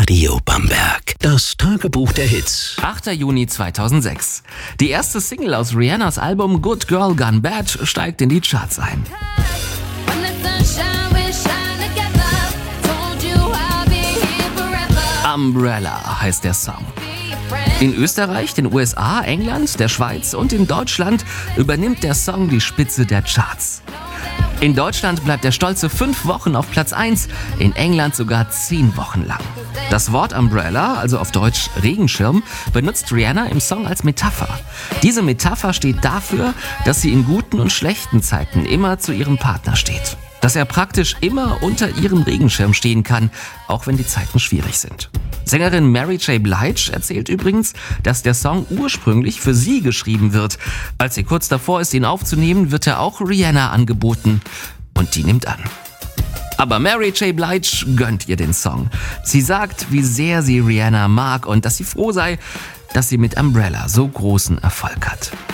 Radio Bamberg. Das Tagebuch der Hits. 8. Juni 2006. Die erste Single aus Rihannas Album Good Girl Gone Bad steigt in die Charts ein. Umbrella heißt der Song. In Österreich, den USA, England, der Schweiz und in Deutschland übernimmt der Song die Spitze der Charts. In Deutschland bleibt er stolze 5 Wochen auf Platz 1, in England sogar 10 Wochen lang. Das Wort Umbrella, also auf Deutsch Regenschirm, benutzt Rihanna im Song als Metapher. Diese Metapher steht dafür, dass sie in guten und schlechten Zeiten immer zu ihrem Partner steht. Dass er praktisch immer unter ihrem Regenschirm stehen kann, auch wenn die Zeiten schwierig sind. Sängerin Mary J. Blige erzählt übrigens, dass der Song ursprünglich für sie geschrieben wird. Als sie kurz davor ist, ihn aufzunehmen, wird er auch Rihanna angeboten. Und die nimmt an. Aber Mary J. Blige gönnt ihr den Song. Sie sagt, wie sehr sie Rihanna mag und dass sie froh sei, dass sie mit Umbrella so großen Erfolg hat.